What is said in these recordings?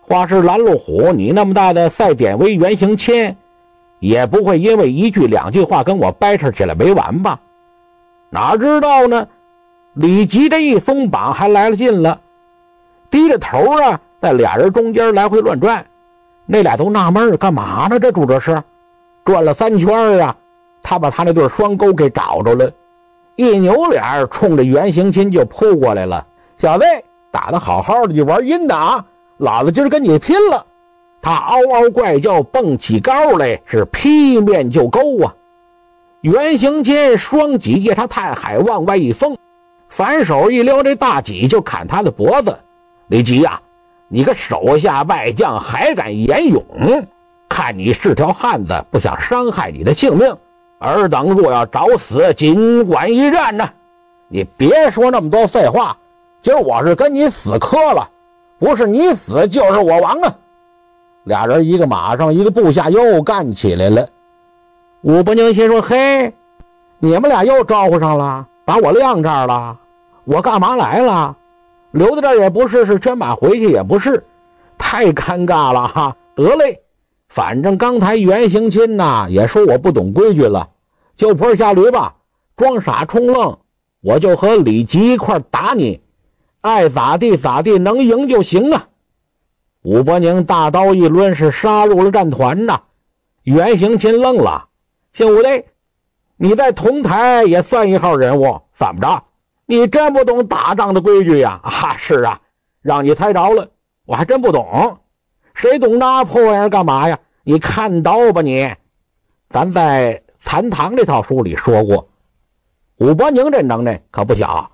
花是拦路虎，你那么大的赛典韦袁行谦，也不会因为一句两句话跟我掰扯起来没完吧？哪知道呢，李吉这一松绑还来了劲了，低着头啊，在俩人中间来回乱转。那俩都纳闷干嘛呢？这主这是转了3圈啊，他把他那对双钩给找着了，一扭脸冲着袁行钦就扑过来了。小子，打得好好的，你玩阴的啊！老子今儿跟你拼了！他嗷嗷怪叫，蹦起高来，是劈面就勾啊！袁行钦双戟借他探海往外一封，反手一撩这大戟就砍他的脖子。李吉呀，你个手下败将还敢言勇，看你是条汉子，不想伤害你的性命，尔等若要找死，尽管一战呢！你别说那么多废话，今儿我是跟你死磕了，不是你死就是我亡啊！俩人一个马上一个部下又干起来了。武伯宁心说，嘿，你们俩又招呼上了，把我晾这儿了，我干嘛来了？留在这儿也不是，是圈马回去也不是，太尴尬了哈！得嘞，反正刚才袁行钦呐也说我不懂规矩了，就坡下驴吧，装傻充愣，我就和李吉一块打你，爱咋地咋地，能赢就行啊！武伯宁大刀一抡，是杀入了战团呐。袁行钦愣了，姓武的，你在同台也算一号人物，怎么着？你真不懂打仗的规矩呀？啊，是啊，让你猜着了，我还真不懂。谁懂那破玩意儿干嘛呀？你看刀吧你！咱在残唐这套书里说过，武伯宁这能耐可不小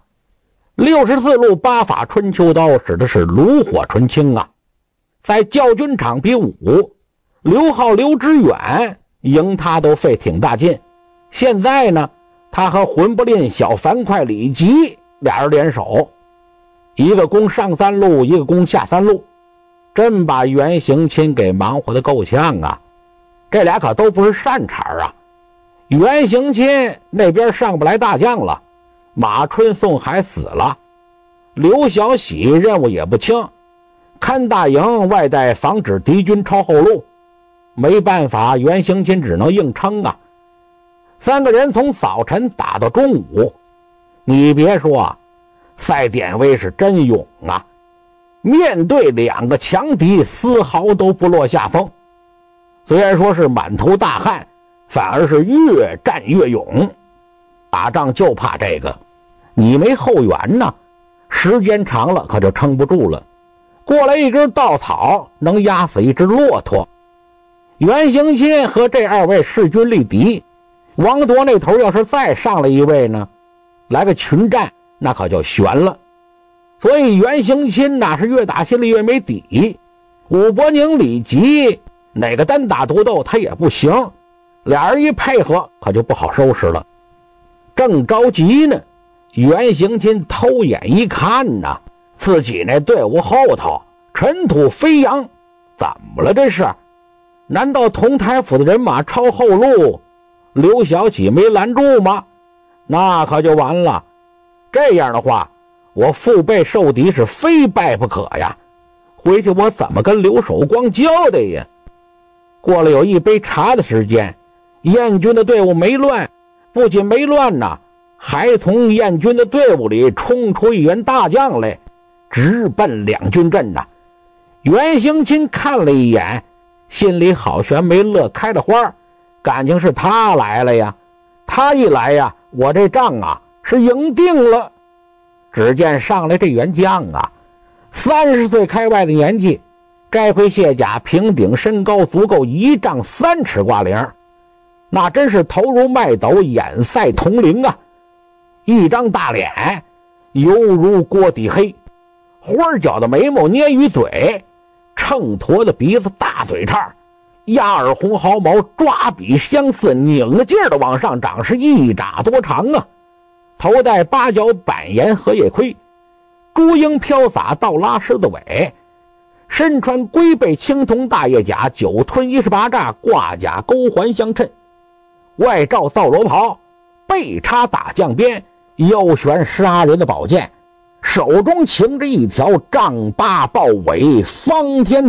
，64路8法春秋刀使的是炉火纯青啊。在教军场比武，刘浩、刘知远赢他都费挺大劲。现在呢，他和混不吝小樊哙李吉俩人联手，一个攻上3路，一个攻下3路，真把袁行钦给忙活的够呛啊！这俩可都不是善茬啊！袁行钦那边上不来大将了，马春颂还死了，刘小喜任务也不轻，看大营外带防止敌军抄后路，没办法，袁行钦只能硬撑啊。3个人从早晨打到中午，你别说，赛典韦是真勇啊！面对2个强敌，丝毫都不落下风。虽然说是满头大汗，反而是越战越勇。打仗就怕这个，你没后援呢，时间长了可就撑不住了。过来一根稻草，能压死一只骆驼。袁行钦和这2位势均力敌，王铎那头要是再上来一位呢，来个群战，那可就悬了。所以袁行钦哪是越打心里越没底，武伯宁、李吉哪个单打独斗他也不行，俩人一配合可就不好收拾了。正着急呢，袁行钦偷眼一看呐，自己那队伍后头尘土飞扬，怎么了这是？难道同台府的人马抄后路，刘小喜没拦住吗？那可就完了。这样的话，我腹背受敌是非败不可呀，回去我怎么跟刘守光交代呀？过了有一杯茶的时间，燕军的队伍没乱，不仅没乱呐，还从燕军的队伍里冲出一员大将来，直奔两军阵呐。袁行钦看了一眼，心里好悬没乐开了花，感情是他来了呀，他一来呀，我这仗啊是赢定了。只见上来这员将啊，30岁开外的年纪，摘盔卸甲，平顶身高足够1丈3尺挂零，那真是头如麦斗，眼赛铜铃啊！一张大脸犹如锅底黑，花角的眉毛捏鱼嘴，秤砣的鼻子，大嘴叉，鸭耳红毫毛，抓笔相似，拧劲儿的往上长，是1拃多长啊！头戴8角板岩荷叶盔，朱缨飘洒，倒拉狮子尾，身穿龟背青铜大叶甲，9吞18栅，挂甲钩环相衬，外罩皂罗袍，背插大将鞭，腰悬杀人的宝剑，手中擎着一条丈8豹尾方天